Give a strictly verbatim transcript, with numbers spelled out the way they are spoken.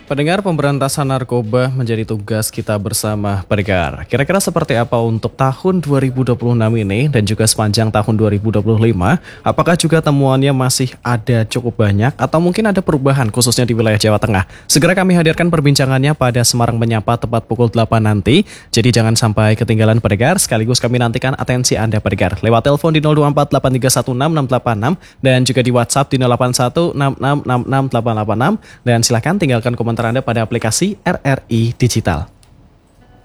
Pendengar, pemberantasan narkoba menjadi tugas kita bersama pendengar. Kira-kira seperti apa untuk tahun dua ribu dua puluh enam ini dan juga sepanjang tahun dua ribu dua puluh lima? Apakah juga temuannya masih ada cukup banyak atau mungkin ada perubahan khususnya di wilayah Jawa Tengah? Segera kami hadirkan perbincangannya pada Semarang Menyapa tepat pukul delapan nanti. Jadi jangan sampai ketinggalan pendengar, sekaligus kami nantikan atensi Anda pendengar lewat telepon di nol dua empat delapan tiga satu enam enam delapan enam dan juga di WhatsApp di nol delapan satu enam enam enam enam delapan delapan enam dan silakan tinggalkan komentar Anda pada aplikasi R R I Digital.